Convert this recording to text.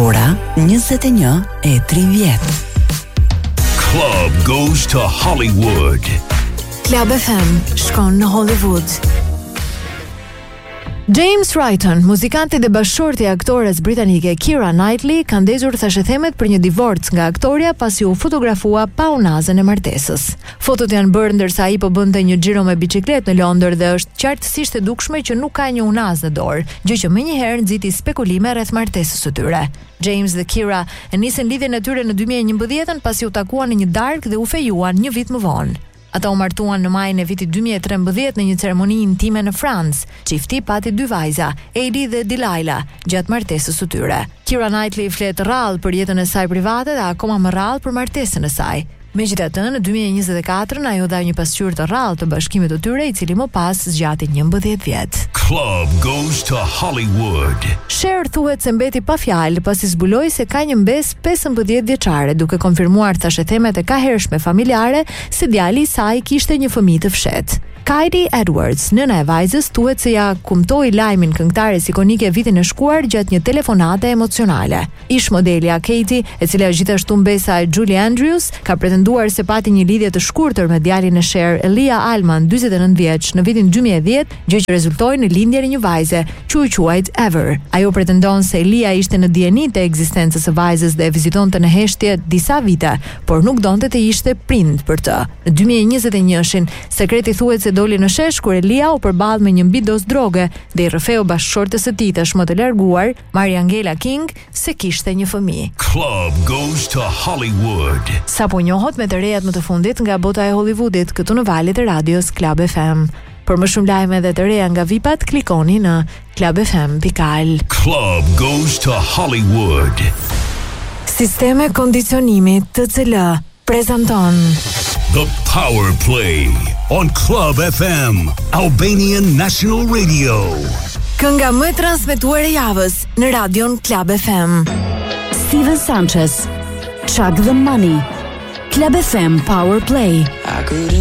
Ora 21:30. Club goes to Hollywood. Club FM shkon në Hollywood. James Wrighton, muzikanti dhe bashkëshorti e aktores britanike Keira Knightley, ka ndezur thashethemet për një divorc nga aktoria pasi u fotografua pa unazën e martesës. Fotot janë bërë ndërsa ai po bënte një xhiro me biçikletë në Londër dhe është qartësisht e dukshme që nuk ka një unazë në dorë, gjë që menjëherë nxiti spekulime rreth martesës së tyre. James dhe Keira e nisën lidhjen e tyre në 2011 pasi u takuan në një darkë dhe u fejuan një vit më vonë. Ata u martuan në majin e vitit 2013 në një ceremoni intime në Francë. Çifti pati 2 vajza, Hailey dhe Delilah, gjatë martesës së tyre. Keira Knightley flet rrallë për jetën e saj private dhe akoma më rrallë për martesën e saj. Megjithatë, në 2024 ajo dha një pasqyrë të rrallë të bashkimit të tyre, i cili më pas zgjati 11 vjet. Club goes to Hollywood. Cher thuhet se mbeti pa fjalë pasi zbuloi se ka një mbes 15 vjeçare, duke konfirmuar thashethemet e kahershme familjare se djali i saj kishte një fëmijë të fshehtë. Kylie Edwards, nëna e vajzës, thuhet se ja kumtoi lajmin këngëtares ikonike vitin e shkuar gjatë një telefonate emocionale. Ish modelja Katie, e cila gjithashtu mbesa e Julie Andrews, ka pretenduar se pati një lidhje të shkurtër me djalin e Cher, Elijah Alman, 49 vjeç, në vitin 2010, gjë që rezultoi në lindjen e një vajze, që u quajt Ever. Ajo pretendon se Elijah ishte në dieni të ekzistencës së vajzës dhe e vizitonte në heshtje disa vite, por nuk donte të ishte prind për të. Në 2021-shin, sekreti thuhet se doli në shesh kur Elijah u përball me një mbidos droge dhe i rrëfeu bashkëshortes së tij tashmë të larguar, Mariangela King, se kishte një fëmijë. Club goes to Hollywood. Sapo njohot me të rejat më të fundit nga bota e Hollywoodit këtu në valët e radios Club FM. Për më shumë lajme dhe të reja nga VIP-at, klikoni në clubfm.al. Club goes to Hollywood. Sisteme kondicionimi TCL prezanton The Power Play on Club FM, Albanian National Radio. Kënga më transmetuar e javës në radion Club FM. Steven Sanchez, Chug the Money, Club FM Power Play.